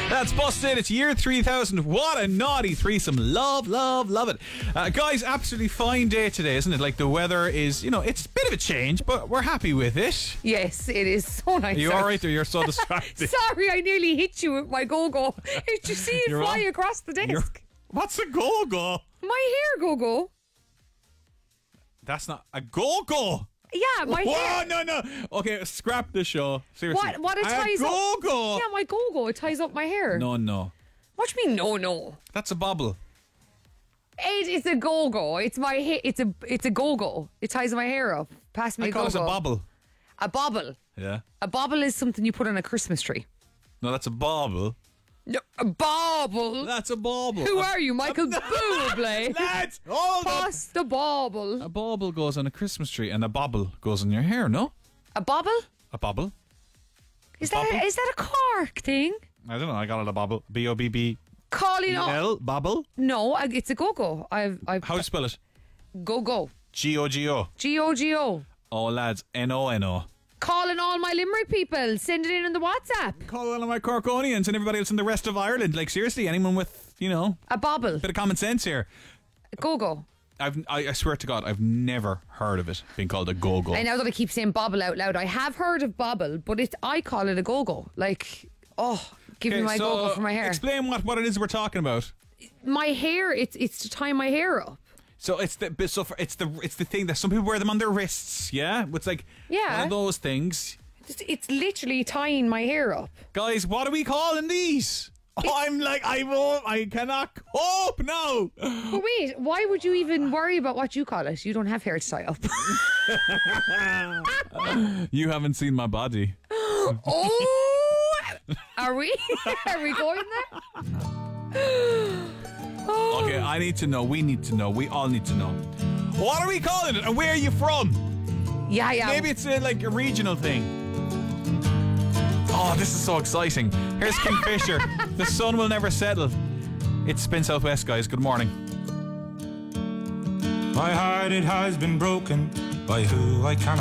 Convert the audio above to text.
That's busted. It's year 3000. What a naughty threesome. Love it. Guys, absolutely fine day today, isn't it? Like, the weather is, it's a bit of a change, but we're happy with it. Yes, it is so nice. Are you alright there? You're so distracted. Sorry, I nearly hit you with my go-go. Did you see it fly across the desk? What's a go-go? My hair go-go. That's not a go-go. Yeah, my hair. No. Okay, scrap the show. Seriously. What it ties up? Go-go. Yeah, my go-go. It ties up my hair. No. What do you mean, no? That's a bobble. It is a go-go. It's my hair. It's a go-go. It ties my hair up. Pass me a go-go. I call it a bobble. A bobble. Yeah. A bobble is something you put on a Christmas tree. No, that's a bobble. No, a bobble. That's a bobble. Who are you, Michael Bublé? Lads, hold Pass the bobble. A bobble goes on a Christmas tree and a bobble goes in your hair, no? A bobble? A bobble? Is that a Cork thing? I don't know. I got it a bobble. B-O-B-B. Calling L bobble? No, it's a go-go. I've How do you spell it? Go-go. G-O-G-O. G-O-G-O. Oh, lads. N-O-N-O. Calling all my Limerick people. Send it in on the WhatsApp. Call all of my Corkonians and everybody else in the rest of Ireland. Like, seriously, anyone with, a bobble. a bit of common sense here. Go-go. I swear to God, I've never heard of it being called a go-go. I know that I keep saying bobble out loud. I have heard of bobble, but I call it a go-go. Like, give me my go-go for my hair. Explain what it is we're talking about. My hair, it's to tie my hair up. So it's the thing that some people wear them on their wrists, yeah? It's like one of those things. It's literally tying my hair up. Guys, what are we calling these? I cannot cope now. But wait, why would you even worry about what you call it? You don't have hair to tie up. You haven't seen my body. Oh, are we? Are we going there? Okay, I need to know. We need to know. We all need to know. What are we calling it? And where are you from? Yeah. Maybe it's a regional thing. Oh, this is so exciting. Here's Kingfisher. The sun will never settle. It's Spin Southwest, guys. Good morning. My heart, it has been broken by who I cannot